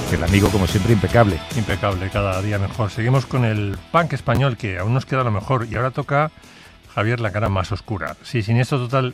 El amigo, como siempre, impecable. Impecable, cada día mejor. Seguimos con el punk español, que aún nos queda lo mejor. Y ahora toca, Javier, la cara más oscura. Sí, Siniestro Total